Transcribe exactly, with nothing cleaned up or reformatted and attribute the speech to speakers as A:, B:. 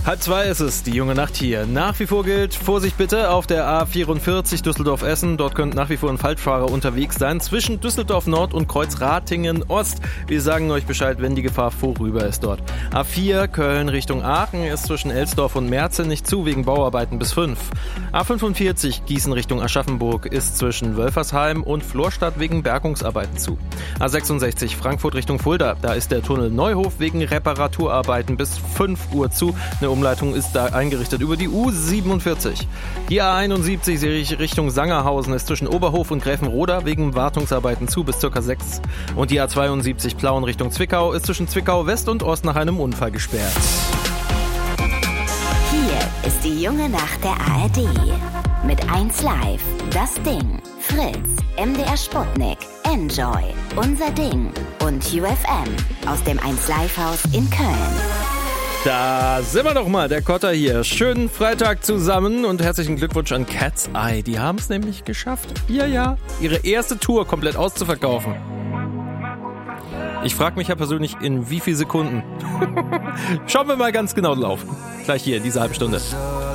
A: Halb zwei ist es, die junge Nacht hier. Nach wie vor gilt, Vorsicht bitte, auf der A vierundvierzig Düsseldorf-Essen. Dort könnte nach wie vor ein Falschfahrer unterwegs sein, zwischen Düsseldorf Nord und Kreuz Ratingen Ost. Wir sagen euch Bescheid, wenn die Gefahr vorüber ist dort. A vier Köln Richtung Aachen ist zwischen Elsdorf und Merzen nicht zu, wegen Bauarbeiten bis fünf. A fünfundvierzig Gießen Richtung Aschaffenburg ist zwischen Wölfersheim und Florstadt wegen Bergungsarbeiten zu. A sechsundsechzig Frankfurt Richtung Fulda, da ist der Tunnel Neuhof wegen Reparaturarbeiten bis fünf Uhr zu. Eine Umleitung ist da eingerichtet über die U siebenundvierzig. Die A einundsiebzig Richtung Sangerhausen ist zwischen Oberhof und Gräfenroda wegen Wartungsarbeiten zu bis ca. sechs. Und die A zweiundsiebzig Plauen Richtung Zwickau ist zwischen Zwickau West und Ost nach einem Unfall gesperrt.
B: Hier ist die junge Nacht der A R D. Mit eins Live, Das Ding, Fritz, M D R Sputnik, Enjoy, Unser Ding und U F M aus dem eins Live Haus in Köln.
A: Da sind wir doch mal, der Kotter hier. Schönen Freitag zusammen und herzlichen Glückwunsch an Cat's Eye. Die haben es nämlich geschafft, ja, ja, ihre erste Tour komplett auszuverkaufen. Ich frage mich ja persönlich, in wie viel Sekunden. Schauen wir mal ganz genau drauf. Gleich hier, diese halbe Stunde.